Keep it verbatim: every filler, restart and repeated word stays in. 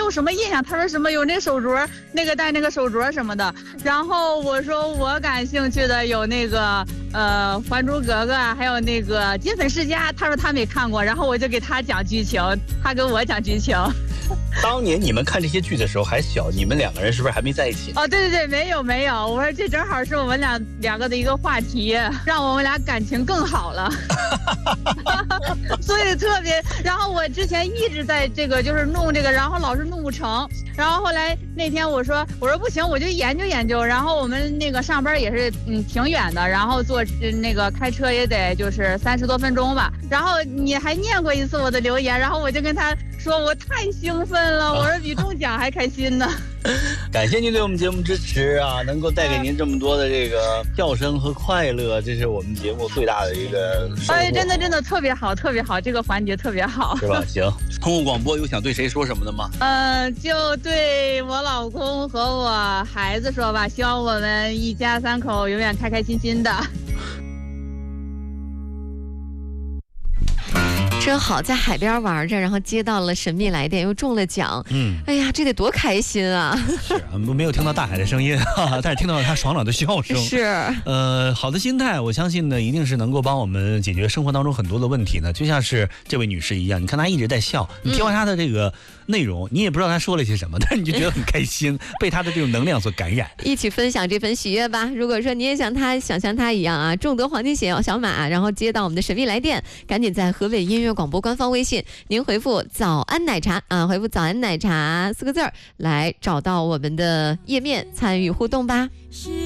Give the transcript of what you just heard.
有什么印象。他说什么有那手镯，那个戴那个手镯什么的。然后我说我感兴趣的有那个呃《还珠格格》，还有那个《金粉世家》。他说他没看过，然后我就给他讲剧情，他给我讲剧情。 当年你们看这些剧的时候还小，你们两个人是不是还没在一起？ 哦，对对对，没有没有，我说这正好是我们俩两个的一个话题，让我们俩感情更好了。所以特别，然后我之前一直在这个就是弄这个，然后老是弄不成，然后后来那天我说我说不行，我就研究研究，然后我们那个上班也是嗯挺远的，然后坐那个开车也得就是三十多分钟吧，然后你还念过一次我的留言，然后我就跟他说我太兴奋了，我说比中奖还开心呢。 感谢您对我们节目支持啊，能够带给您这么多的这个笑声和快乐，这是我们节目最大的一个收获。 哎，真的真的特别好，特别好，这个环节特别好， 是吧？行，通过广播有想对谁说什么的吗？ 呃，就对我老公和我孩子说吧，希望我们一家三口永远开开心心的。 真好，在海边玩着，然后接到了神秘来电，又中了奖。 嗯， 哎呀，这得多开心啊！ 是啊，没有听到大海的声音，哈哈，但是听到了他爽朗的笑声。 是， 呃，好的心态，我相信呢，一定是能够帮我们解决生活当中很多的问题呢。就像是这位女士一样，你看她一直在笑，你听完她的这个内容，你也不知道她说了些什么，但是你就觉得很开心，被她的这种能量所感染。 一起分享这份喜悦吧。如果说你也像她，想像她一样啊，中得黄金小小马，然后接到我们的神秘来电，赶紧在河北音乐广播官方微信，您回复早安奶茶啊，回复早安奶茶四个字儿来找到我们的页面参与互动吧。